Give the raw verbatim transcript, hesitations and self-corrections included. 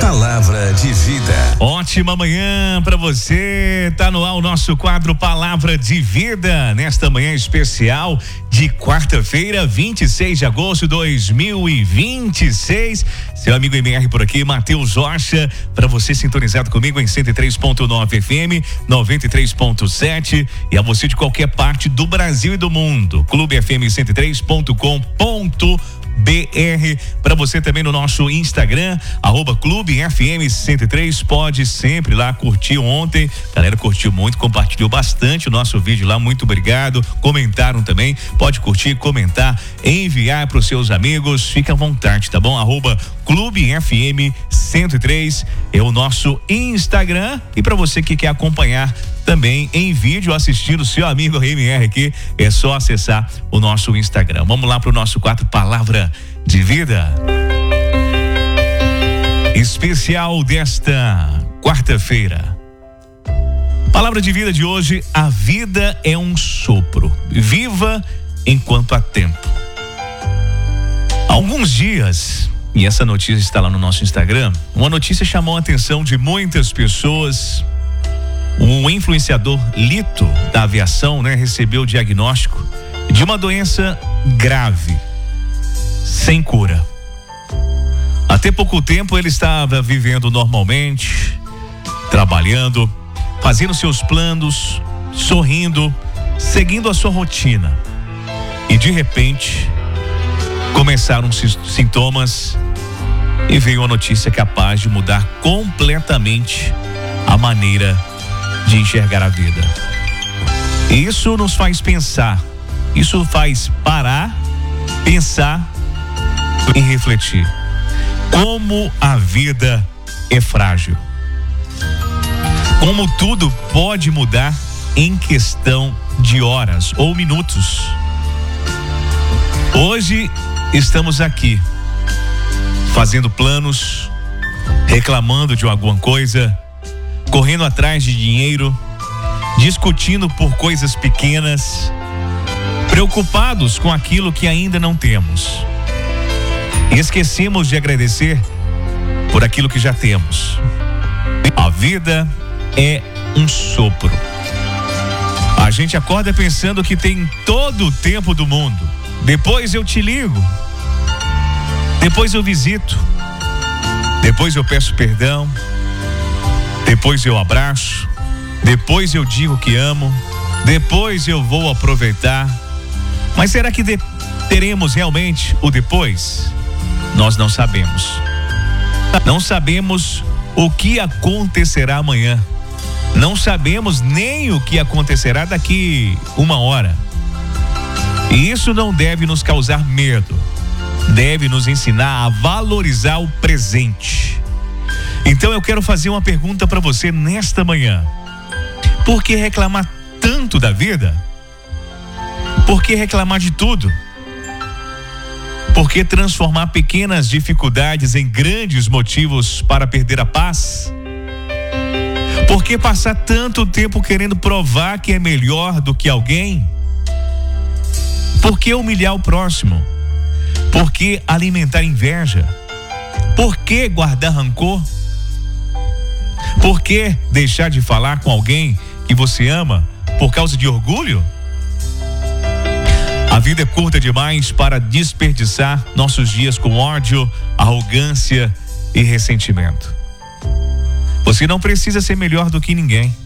Palavra de vida. Ótima manhã para você. Tá no ar o nosso quadro Palavra de Vida nesta manhã especial de quarta-feira, vinte e seis de agosto de dois mil e vinte e seis. Seu amigo M R por aqui, Matheus Rocha, para você sintonizado comigo em cento e três ponto nove F M, noventa e três ponto sete, e a você de qualquer parte do Brasil e do mundo. Clube F M cento e três ponto com ponto B R, para você também no nosso Instagram, arroba Clube F M cento e três, pode sempre lá curtir. Ontem, a galera curtiu muito, compartilhou bastante o nosso vídeo lá, muito obrigado, comentaram também, pode curtir, comentar, enviar para os seus amigos, fica à vontade, tá bom? Arroba Clube F M cento e três é o nosso Instagram, e para você que quer acompanhar também em vídeo, assistindo o seu amigo M R aqui, é só acessar o nosso Instagram. Vamos lá para o nosso quadro Palavra de Vida. Especial desta quarta-feira. Palavra de vida de hoje: a vida é um sopro. Viva enquanto há tempo. Há alguns dias, e essa notícia está lá no nosso Instagram, uma notícia chamou a atenção de muitas pessoas. Um influenciador Lito da aviação, né, recebeu o diagnóstico de uma doença grave, sem cura. Até pouco tempo ele estava vivendo normalmente, trabalhando, fazendo seus planos, sorrindo, seguindo a sua rotina. E de repente começaram os sintomas e veio uma notícia capaz de mudar completamente a maneira de enxergar a vida. Isso nos faz pensar, isso faz parar, pensar e refletir. Como a vida é frágil. Como tudo pode mudar em questão de horas ou minutos. Hoje estamos aqui, fazendo planos, reclamando de alguma coisa, correndo atrás de dinheiro, discutindo por coisas pequenas, preocupados com aquilo que ainda não temos. E esquecemos de agradecer por aquilo que já temos. A vida é um sopro. A gente acorda pensando que tem todo o tempo do mundo. Depois eu te ligo. Depois eu visito. Depois eu peço perdão. Depois eu abraço, depois eu digo que amo, depois eu vou aproveitar. Mas será que de- teremos realmente o depois? Nós não sabemos. Não sabemos o que acontecerá amanhã. Não sabemos nem o que acontecerá daqui uma hora. E isso não deve nos causar medo. Deve nos ensinar a valorizar o presente. Então eu quero fazer uma pergunta para você nesta manhã. Por que reclamar tanto da vida? Por que reclamar de tudo? Por que transformar pequenas dificuldades em grandes motivos para perder a paz? Por que passar tanto tempo querendo provar que é melhor do que alguém? Por que humilhar o próximo? Por que alimentar inveja? Por que guardar rancor? Por que deixar de falar com alguém que você ama por causa de orgulho? A vida é curta demais para desperdiçar nossos dias com ódio, arrogância e ressentimento. Você não precisa ser melhor do que ninguém.